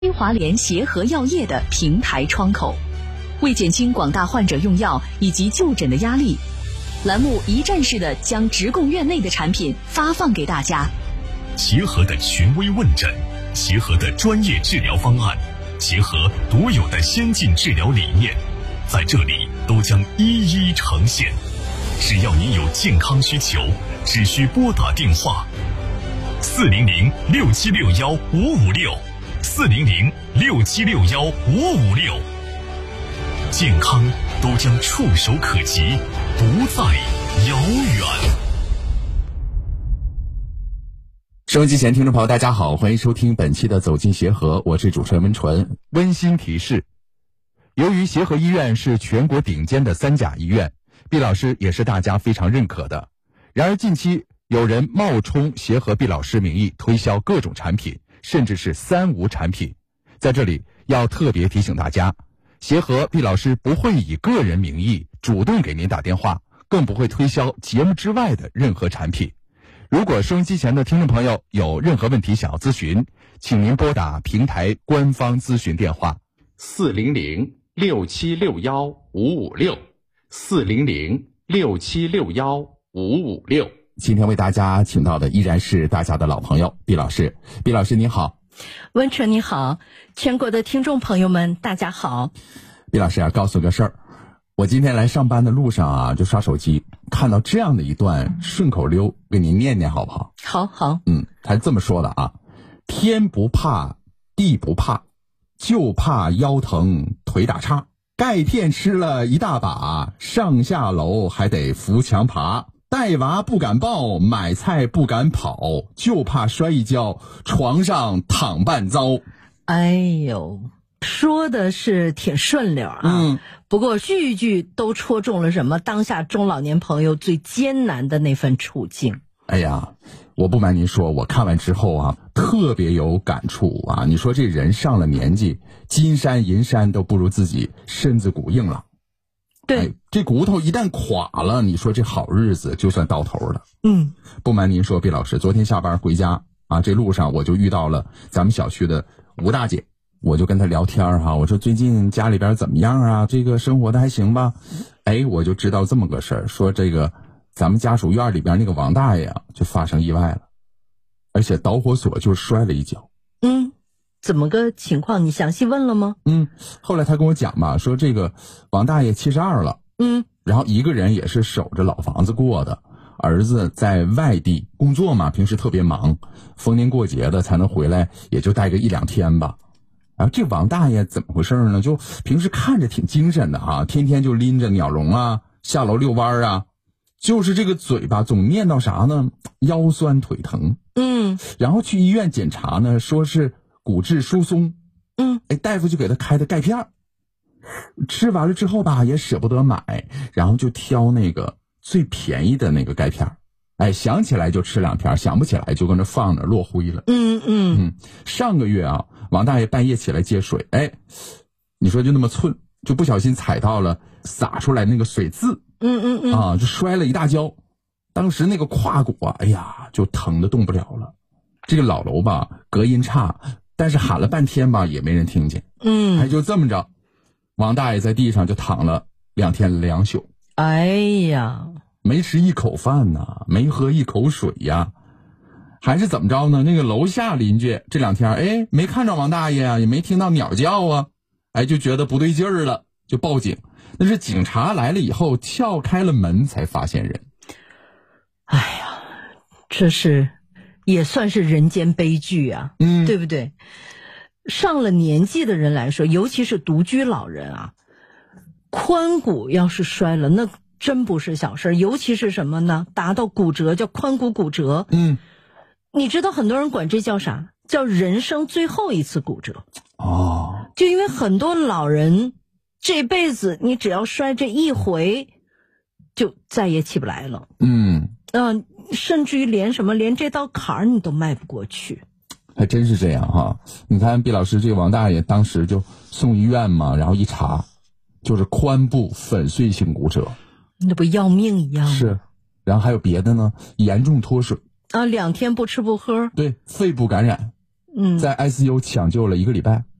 新华联协和药业的平台窗口，为减轻广大患者用药以及就诊的压力，栏目一站式的将直供院内的产品发放给大家。 协和的权威问诊，协和的专业治疗方案，协和独有的先进治疗理念，在这里都将一一呈现。只要您有健康需求，只需拨打电话400-676-1556，400-676-1556，健康都将触手可及，不再遥远。 收音机前听众朋友大家好，欢迎收听本期的走进协和，我是主持人温纯。温馨提示，由于协和医院是全国顶尖的3甲医院，毕老师也是大家非常认可的。然而近期有人冒充协和毕老师名义推销各种产品，甚至是3无产品。在这里要特别提醒大家，协和毕老师不会以个人名义主动给您打电话，更不会推销节目之外的任何产品。如果收音机前的听众朋友有任何问题想要咨询，请您拨打平台官方咨询电话400-676-1556，400-676-1556。今天为大家请到的依然是大家的老朋友毕老师。毕老师您好。 温纯你好，全国的听众朋友们大家好。 毕老师啊，告诉个事儿，我今天来上班的路上啊，就刷手机看到这样的一段顺口溜，给您念念好不好？ 好。 他这么说的啊：天不怕地不怕，就怕腰疼腿打岔，钙片吃了一大把，上下楼还得扶墙爬，带娃不敢抱，买菜不敢跑，就怕摔一跤，床上躺半遭。 哎呦，说的是挺顺溜啊。不过句句都戳中了什么当下中老年朋友最艰难的那份处境。 哎呀，我不瞒您说，我看完之后啊，特别有感触啊。你说这人上了年纪，金山银山都不如自己身子骨硬朗。 对， 这骨头一旦垮了，你说这好日子就算到头了。不瞒您说，毕老师，昨天下班回家啊，这路上我就遇到了咱们小区的吴大姐，我就跟她聊天哈，我说最近家里边怎么样啊？这个生活的还行吧？我就知道这么个事儿，说这个咱们家属院里边那个王大爷啊，就发生意外了，而且导火索就摔了一跤。 怎么个情况？你详细问了吗？ 后来他跟我讲嘛，说这个王大爷72了，然后一个人也是守着老房子过的，儿子在外地工作嘛，平时特别忙，逢年过节的才能回来，也就待个1-2天吧。然后这王大爷怎么回事呢？就平时看着挺精神的啊，天天就拎着鸟笼啊，下楼遛弯啊，就是这个嘴巴总念叨啥呢？腰酸腿疼。然后去医院检查呢，说是骨质疏松。大夫就给他开的钙片，吃完了之后吧，也舍不得买，然后就挑那个最便宜的那个钙片。想起来就吃2片，想不起来就跟那放着落灰了。上个月啊，王大爷半夜起来接水，你说就那么寸，就不小心踩到了洒出来那个水渍，就摔了一大跤。当时那个胯骨啊，就疼得动不了了。这个老楼吧，隔音差，但是喊了半天吧，也没人听见。就这么着，王大爷在地上就躺了2天2宿。没吃一口饭呐，没喝一口水呀，还是怎么着呢？那个楼下邻居这2天，没看着王大爷啊，也没听到鸟叫啊，就觉得不对劲儿了，就报警。那是警察来了以后，撬开了门才发现人。 这是也算是人间悲剧啊，对不对？上了年纪的人来说，尤其是独居老人啊，髋骨要是摔了，那真不是小事，尤其是什么呢？达到骨折，叫髋骨骨折。你知道很多人管这叫啥？叫人生最后一次骨折。就因为很多老人这辈子你只要摔这一回，就再也起不来了。甚至于连这道坎儿你都迈不过去。 还真是这样哈。你看毕老师这个王大爷当时就送医院嘛，然后一查就是髋部粉碎性骨折。 那不要命一样吗？ 是。然后还有别的呢，严重脱水啊，2天不吃不喝。 对，肺部感染。 在 ICU 抢救了1个礼拜。